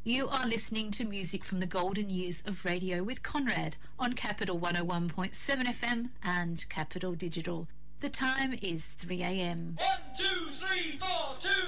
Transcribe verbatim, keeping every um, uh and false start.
You are listening to music from the golden years of radio with Conrad on Capital one oh one point seven F M and Capital Digital. The time is three a m. One, two, three, four, two.